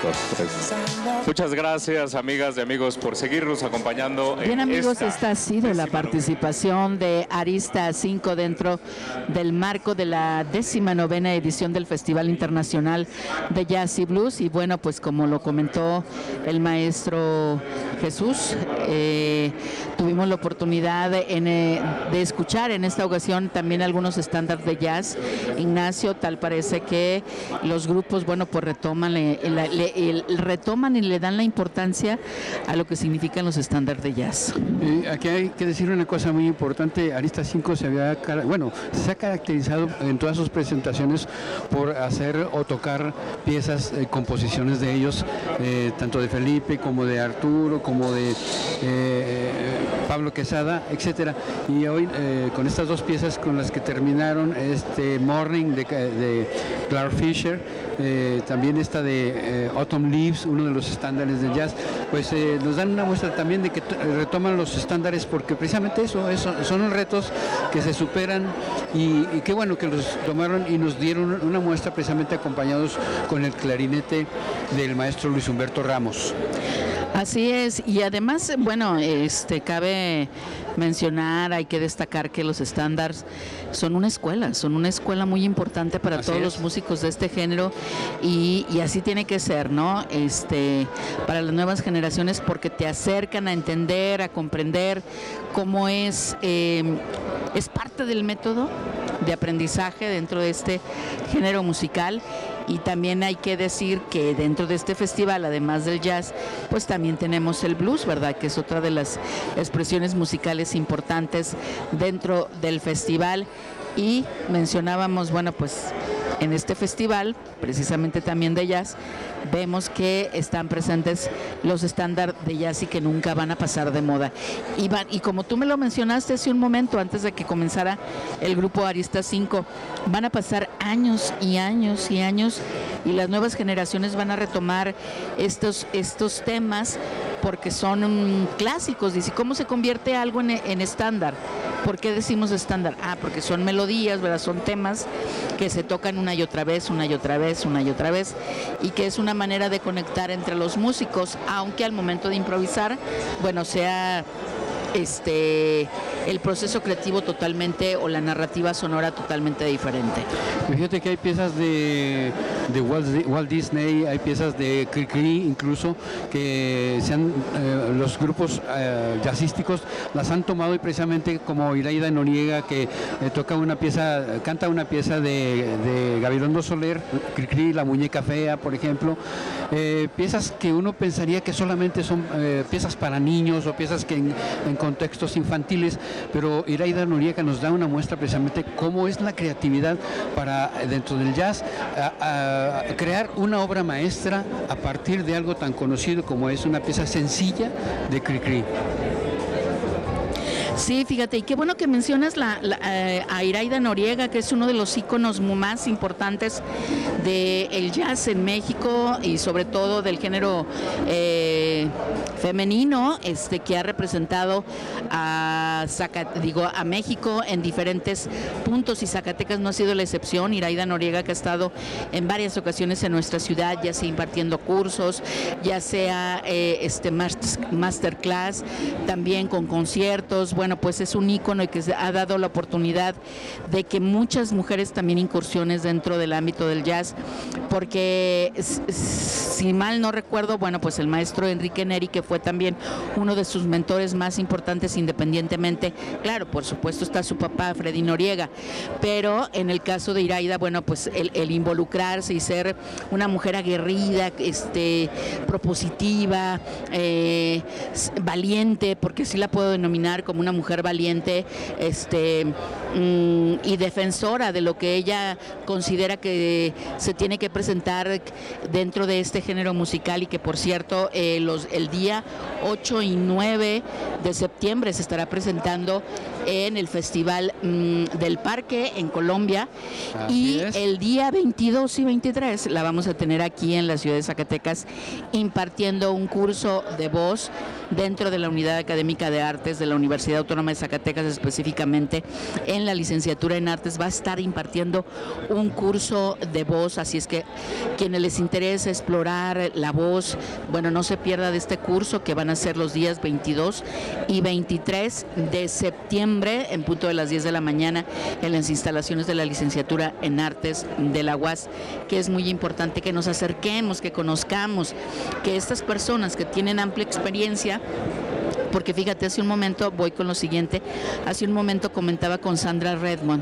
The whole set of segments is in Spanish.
2, 3. Muchas gracias, amigas y amigos, por seguirnos acompañando. Bien, amigos, esta ha sido la participación de Arista 5 dentro del marco de la 19ª edición del Festival Internacional de Jazz y Blues. Y bueno, pues como lo comentó el maestro Jesús, tuvimos la oportunidad de escuchar en esta ocasión también algunos estándares de jazz. Ignacio, tal parece que los grupos, bueno, pues retoman y le dan la importancia a lo que significan los estándares de jazz. Aquí hay que decir una cosa muy importante. Arista 5 se ha caracterizado en todas sus presentaciones por hacer o tocar piezas, composiciones de ellos, tanto de Felipe como de Arturo, como de Pablo Quesada, etcétera. Y hoy con estas dos piezas con las que terminaron, Morning de Clark Fisher, también esta de Autumn Leaves, uno de los estándares del jazz, pues nos dan una muestra también de que retoman los estándares, porque precisamente eso son los retos que se superan, y qué bueno que los tomaron y nos dieron una muestra precisamente acompañados con el clarinete del maestro Luis Humberto Ramos. Así es, y además, bueno, cabe mencionar, hay que destacar que los estándares son una escuela muy importante para todos los músicos de este género, y así tiene que ser, ¿no? Para las nuevas generaciones, porque te acercan a entender, a comprender cómo es parte del método de aprendizaje dentro de este género musical. Y también hay que decir que dentro de este festival, además del jazz, pues también tenemos el blues, ¿verdad? Que es otra de las expresiones musicales importantes dentro del festival. Y mencionábamos, bueno, pues en este festival, precisamente también de jazz, vemos que están presentes los estándares de jazz y que nunca van a pasar de moda. Y como tú me lo mencionaste hace un momento, antes de que comenzara el grupo Arista 5, van a pasar años y años y años, y las nuevas generaciones van a retomar estos temas porque son clásicos. Dice, ¿cómo se convierte algo en estándar? ¿Por qué decimos estándar? Porque son melodías, ¿verdad? Son temas que se tocan una y otra vez, una y otra vez, una y otra vez, y que es una manera de conectar entre los músicos, aunque al momento de improvisar, bueno, sea el proceso creativo totalmente, o la narrativa sonora totalmente diferente. Fíjate que hay piezas de Walt Disney, hay piezas de Cri-Cri incluso, que los grupos jazzísticos las han tomado, y precisamente como Iraida Noriega, que canta una pieza de Gabilondo Soler, Cri-Cri, La Muñeca Fea, por ejemplo, piezas que uno pensaría que solamente son piezas para niños, o piezas que en contextos infantiles, pero Iraida Noriega nos da una muestra precisamente cómo es la creatividad para, dentro del jazz, a crear una obra maestra a partir de algo tan conocido como es una pieza sencilla de Cri-Cri. Sí, fíjate, y qué bueno que mencionas a Iraida Noriega, que es uno de los íconos más importantes del jazz en México, y sobre todo del género femenino, que ha representado a México en diferentes puntos, y Zacatecas no ha sido la excepción. Iraida Noriega, que ha estado en varias ocasiones en nuestra ciudad, ya sea impartiendo cursos, ya sea masterclass, también con conciertos. Bueno, pues es un ícono, y que ha dado la oportunidad de que muchas mujeres también incursiones dentro del ámbito del jazz, porque si mal no recuerdo, bueno, pues el maestro Enrique Neri, que fue también uno de sus mentores más importantes, independientemente, claro, por supuesto está su papá Freddy Noriega, pero en el caso de Iraida, bueno, pues el involucrarse y ser una mujer aguerrida, propositiva, valiente, porque sí la puedo denominar como una mujer valiente, y defensora de lo que ella considera que se tiene que presentar dentro de este género musical, y que por cierto el día 8 y 9 de septiembre se estará presentando en el Festival del Parque en Colombia. Así es. El día 22 y 23 la vamos a tener aquí en la ciudad de Zacatecas impartiendo un curso de voz dentro de la Unidad Académica de Artes de la Universidad Autónoma de Zacatecas, específicamente en la licenciatura en Artes. Va a estar impartiendo un curso de voz, así es que quienes les interese explorar la voz, bueno, no se pierda de este curso que van a ser los días 22 y 23 de septiembre en punto de las 10 de la mañana en las instalaciones de la licenciatura en Artes de la UAS, que es muy importante que nos acerquemos, que conozcamos, que estas personas que tienen amplia experiencia, porque fíjate, hace un momento, voy con lo siguiente, hace un momento comentaba con Sandra Redmond,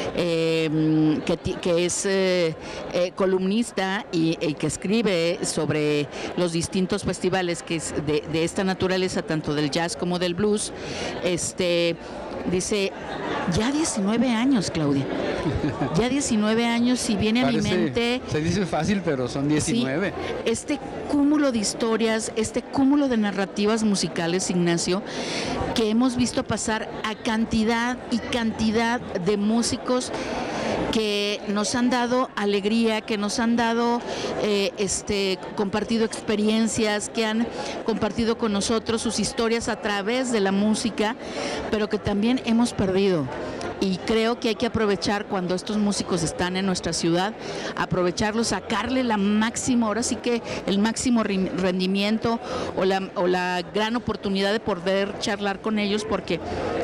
que es columnista y que escribe sobre los distintos festivales que es de esta naturaleza, tanto del jazz como del blues. Dice, ya 19 años, Claudia, ya 19 años, si viene a mi mente... Se dice fácil, pero son 19. Sí, este cúmulo de historias, este cúmulo de narrativas musicales, Ignacio, que hemos visto pasar a cantidad y cantidad de músicos que nos han dado alegría, que nos han dado compartido experiencias, que han compartido con nosotros sus historias a través de la música, pero que también hemos perdido. Y creo que hay que aprovechar cuando estos músicos están en nuestra ciudad, aprovecharlos, sacarle la máxima, ahora sí que el máximo rendimiento o la gran oportunidad de poder charlar con ellos, porque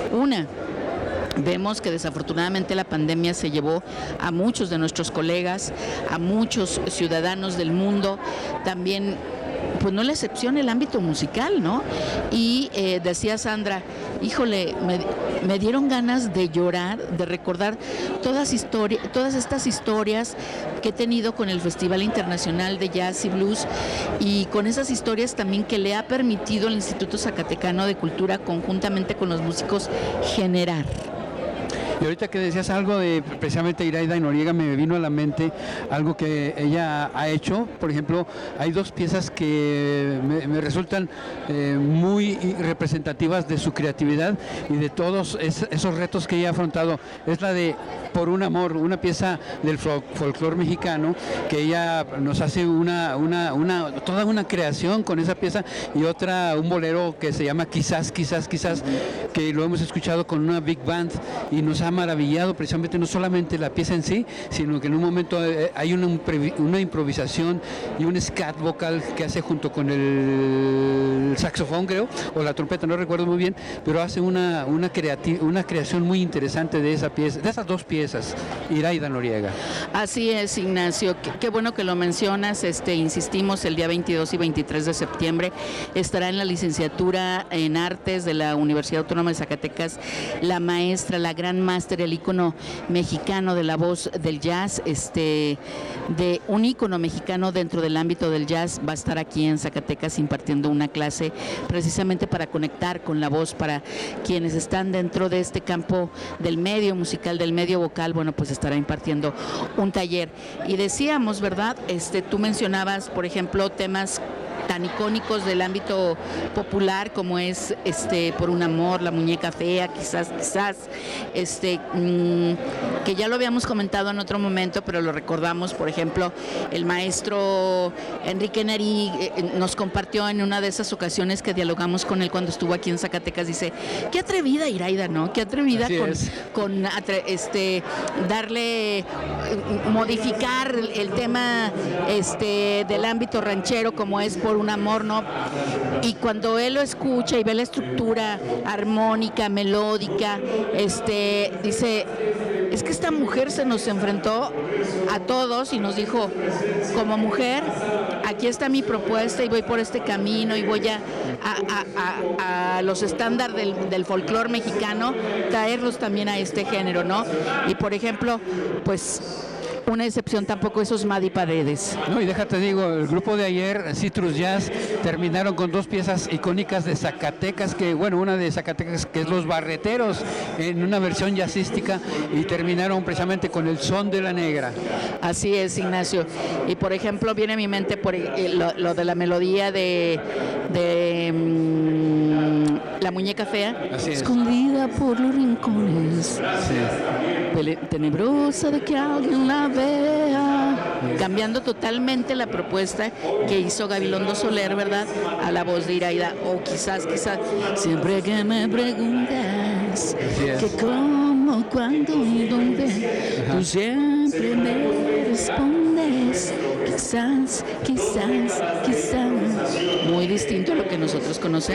vemos que desafortunadamente la pandemia se llevó a muchos de nuestros colegas, a muchos ciudadanos del mundo, también, pues no es la excepción el ámbito musical, ¿no? Y decía Sandra, híjole, me dieron ganas de llorar, de recordar todas estas historias que he tenido con el Festival Internacional de Jazz y Blues, y con esas historias también que le ha permitido el Instituto Zacatecano de Cultura, conjuntamente con los músicos, generar. Y ahorita que decías algo de precisamente Iraida Noriega, me vino a la mente algo que ella ha hecho. Por ejemplo, hay dos piezas que me resultan muy representativas de su creatividad y de todos esos retos que ella ha afrontado. Es la de Por un amor, una pieza del folclore mexicano, que ella nos hace toda una creación con esa pieza, y otra, un bolero que se llama Quizás, Quizás, Quizás, que lo hemos escuchado con una big band y nos ha maravillado precisamente no solamente la pieza en sí, sino que en un momento hay una improvisación y un scat vocal que hace junto con el saxofón, creo, o la trompeta, no recuerdo muy bien, pero hace una creación muy interesante de esa pieza, de esas dos piezas, Iraida Noriega. Así es, Ignacio, qué bueno que lo mencionas. Insistimos, el día 22 y 23 de septiembre estará en la licenciatura en Artes de la Universidad Autónoma de Zacatecas la maestra, la gran máster, el ícono mexicano de la voz del jazz, de un ícono mexicano dentro del ámbito del jazz. Va a estar aquí en Zacatecas impartiendo una clase precisamente para conectar con la voz, para quienes están dentro de este campo del medio musical, del medio vocal. Bueno, pues estará impartiendo un taller. Y decíamos, ¿verdad? Tú mencionabas, por ejemplo, temas tan icónicos del ámbito popular como es Por un amor, La muñeca fea, Quizás, que ya lo habíamos comentado en otro momento, pero lo recordamos. Por ejemplo, el maestro Enrique Neri nos compartió en una de esas ocasiones que dialogamos con él cuando estuvo aquí en Zacatecas. Dice, qué atrevida Iraida, ¿no? Qué atrevida con darle, modificar el tema del ámbito ranchero como es Por un amor, ¿no? Y cuando él lo escucha y ve la estructura armónica, melódica, dice, es que esta mujer se nos enfrentó a todos y nos dijo, como mujer, aquí está mi propuesta y voy por este camino y voy a los estándares del folclore mexicano, traerlos también a este género, ¿no? Y por ejemplo, pues una excepción tampoco esos Madi Paredes. No, y déjate digo, el grupo de ayer, Citrus Jazz, terminaron con 2 piezas icónicas de Zacatecas, que bueno, una de Zacatecas que es Los Barreteros, en una versión jazzística, y terminaron precisamente con El Son de la Negra. Así es, Ignacio. Y por ejemplo, viene a mi mente lo de la melodía de La Muñeca Fea, Así es. Escondida por los rincones. Sí. Tenebrosa de que alguien la vea, cambiando totalmente la propuesta que hizo Gabilondo Soler, ¿verdad? A la voz de Iraida, o quizás, siempre que me preguntas que cómo, cuándo y dónde, tú siempre me respondes, quizás, muy distinto a lo que nosotros conocemos.